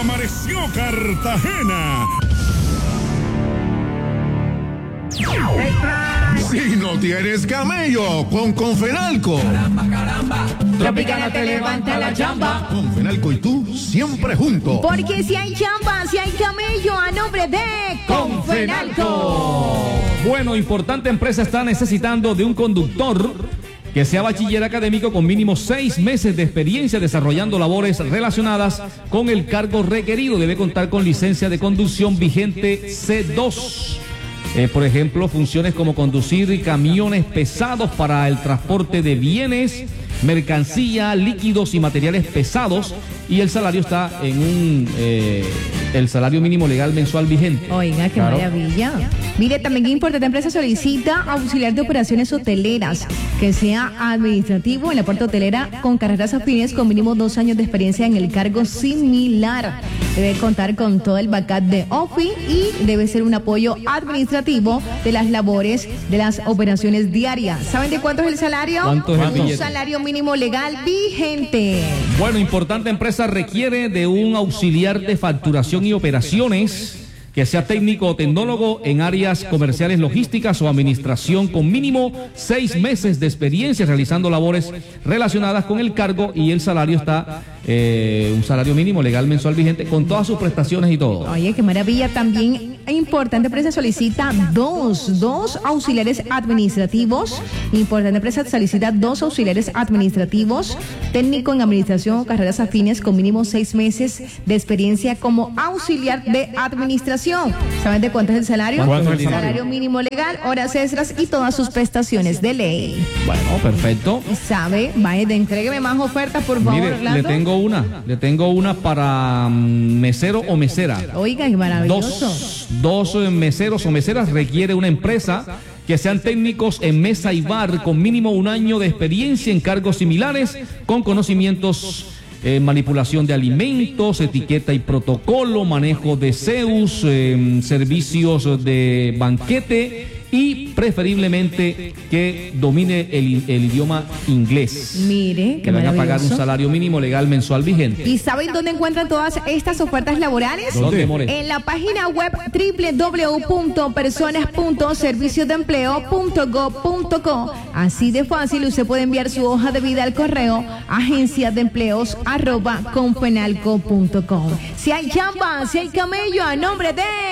amaneció Cartagena. Si no tienes camello, con Confenalco. Caramba, caramba. Tropicana te levanta la chamba. Confenalco y tú siempre juntos. Porque si hay chamba, si hay camello, a nombre de Confenalco. Bueno, importante empresa está necesitando de un conductor que sea bachiller académico con mínimo 6 meses de experiencia desarrollando labores relacionadas con el cargo requerido. Debe contar con licencia de conducción vigente C2. Por ejemplo, funciones como conducir camiones pesados para el transporte de bienes, mercancía, líquidos y materiales pesados. Y el salario está en el salario mínimo legal mensual vigente. Oiga, qué maravilla. Mire, también importante empresa solicita auxiliar de operaciones hoteleras, que sea administrativo en la parte hotelera con carreras afines con mínimo 2 años de experiencia en el cargo similar. Debe contar con todo el backup de OFI y debe ser un apoyo administrativo de las labores de las operaciones diarias. ¿Saben de cuánto es el salario? ¿Cuánto es el billete? Un salario mínimo legal vigente. Bueno, importante empresa requiere de un auxiliar de facturación y operaciones que sea técnico o tecnólogo en áreas comerciales, logísticas o administración con mínimo 6 meses de experiencia realizando labores relacionadas con el cargo, y el salario está un salario mínimo legal mensual vigente con todas sus prestaciones y todo. Oye, qué maravilla. También importante empresa solicita dos auxiliares administrativos. Importante empresa solicita 2 auxiliares administrativos, técnico en administración o carreras afines con mínimo 6 meses de experiencia como auxiliar de administración. ¿Saben de cuánto es el salario? ¿Cuánto es el salario mínimo legal, horas extras y todas sus prestaciones de ley. Bueno, perfecto. ¿Sabe? Vaya, entrégueme más ofertas, por favor, Mire, Orlando. le tengo una para mesero o mesera. Oiga, qué maravilloso. Dos meseros o meseras requiere una empresa que sean técnicos en mesa y bar con mínimo 1 año de experiencia en cargos similares, con conocimientos manipulación de alimentos, etiqueta y protocolo, manejo de CEUS, servicios de banquete y preferiblemente que domine el idioma inglés. Mire, qué que van a pagar un maravilloso. salario mínimo legal mensual vigente. ¿Y saben dónde encuentran todas estas ofertas laborales? ¿Dónde, More? En la página web www.personas.serviciosdeempleo.gov.co. Así de fácil, usted puede enviar su hoja de vida al correo agenciadeempleos@confenalco.com. Si hay chamba, si hay camello, a nombre de